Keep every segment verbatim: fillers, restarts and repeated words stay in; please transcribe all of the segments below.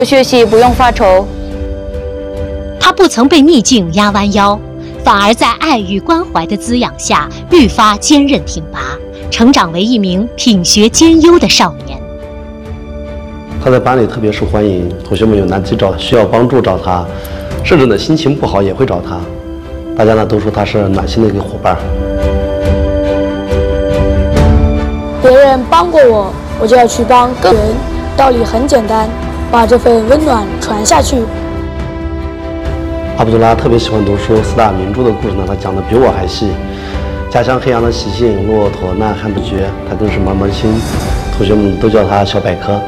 学习不用发愁。 他不曾被逆境压弯腰，反而在爱与关怀的滋养下愈发坚韧挺拔，成长为一名品学兼优的少年。 他在班里特别受欢迎，同学们有难题找需要帮助找他，甚至呢心情不好也会找他。大家呢都说他是暖心的一个伙伴。 别人帮过我，我就要去帮更多人。道理很简单，把这份温暖传下去。 阿卜杜拉特别喜欢读书，四大名著的故事呢，他讲的比我还细。家乡黑羊的习性，骆驼呐喊不绝，他更是门门清，同学们都叫他小百科。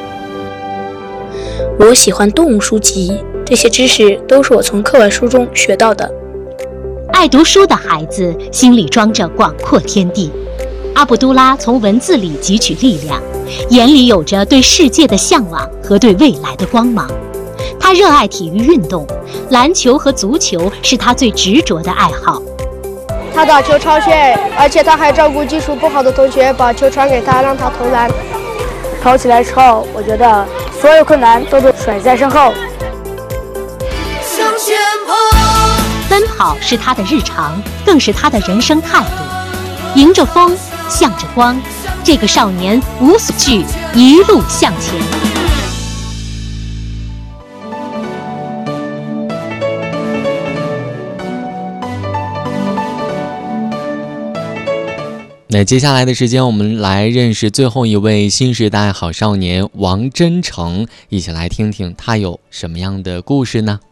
我喜欢动物书籍，这些知识都是我从课外书中学到的。 爱读书的孩子心里装着广阔天地。阿卜杜拉从文字里汲取力量，眼里有着对世界的向往和对未来的光芒。他热爱体育运动，篮球和足球是他最执着的爱好。 他打球超炫，而且他还照顾技术不好的同学，把球传给他，让他投篮。跑起来之后，我觉得所有困难都被甩在身后。 奔跑是他的日常，更是他的人生态度。迎着风，向着光，这个少年无所惧，一路向前。 那接下来的时间，我们来认识最后一位新时代好少年王真诚，一起来听听他有什么样的故事呢？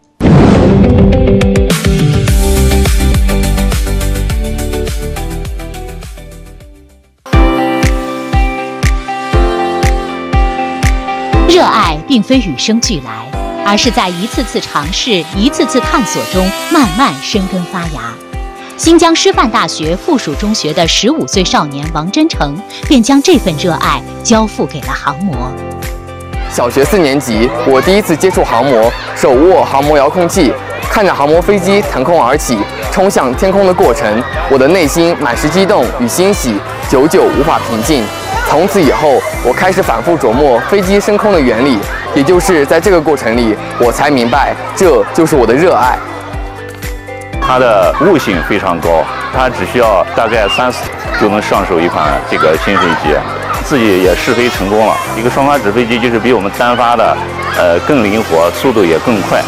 热爱并非与生俱来，而是在一次次尝试、一次次探索中慢慢生根发芽。新疆师范大学附属中学的十五岁少年王真诚，便将这份热爱交付给了航模。 小学四年级，我第一次接触航模，手握航模遥控器，看着航模飞机腾空而起，冲向天空的过程，我的内心满是激动与欣喜，久久无法平静。从此以后，我开始反复琢磨飞机升空的原理，也就是在这个过程里，我才明白，这就是我的热爱。 它的悟性非常高，它只需要大概三四就能上手一款这个新飞机，自己也试飞成功了。一个双发纸飞机就是比我们单发的，呃，更灵活，速度也更快。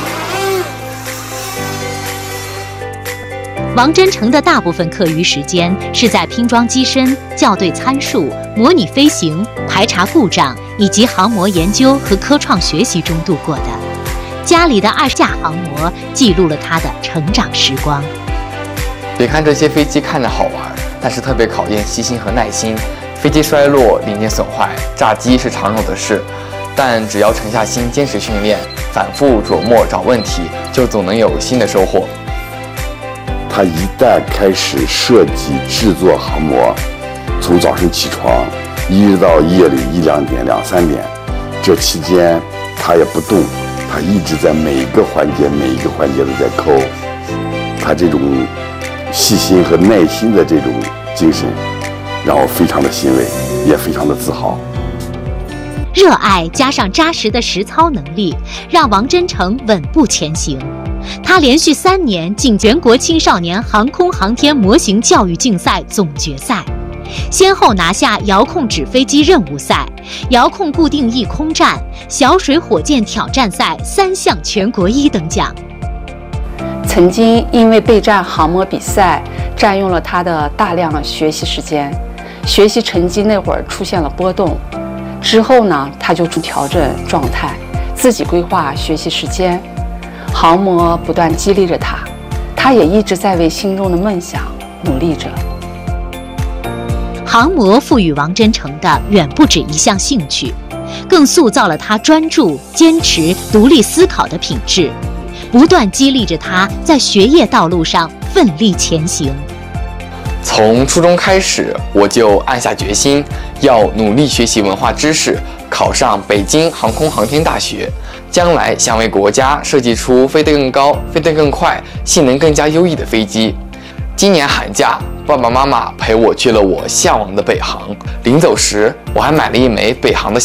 王真诚的大部分课余时间是在拼装机身、校对参数、模拟飞行、排查故障以及航模研究和科创学习中度过的。家里的二架航模记录了他的成长时光。 别看这些飞机看着好玩，但是特别考验细心和耐心。飞机衰落、零件损坏、炸机是常有的事，但只要沉下心，坚持训练，反复琢磨找问题，就总能有新的收获。 他一旦开始设计制作航模，从早上起床一直到夜里一两点、两三点，这期间他也不动。他一直在每一个环节每一个环节都在抠，他这种细心和耐心的这种精神让我非常的欣慰，也非常的自豪。 热爱加上扎实的实操能力，让王真诚稳步前行。他连续三年进全国青少年航空航天模型教育竞赛总决赛，先后拿下遥控纸飞机任务赛、遥控固定翼空战、小水火箭挑战赛三项全国一等奖。 曾经因为备战航模比赛，占用了他的大量的学习时间，学习成绩那会儿出现了波动。之后呢，他就调整状态，自己规划学习时间。航模不断激励着他，他也一直在为心中的梦想努力着。 航模赋予王真诚的远不止一项兴趣，更塑造了他专注、坚持、独立思考的品质，不断激励着他在学业道路上奋力前行。 从初中开始，我就暗下决心，要努力学习文化知识，考上北京航空航天大学，将来想为国家设计出飞得更高、飞得更快、性能更加优异的飞机。今年寒假，爸爸妈妈陪我去了我向往的北航，临走时我还买了一枚北航的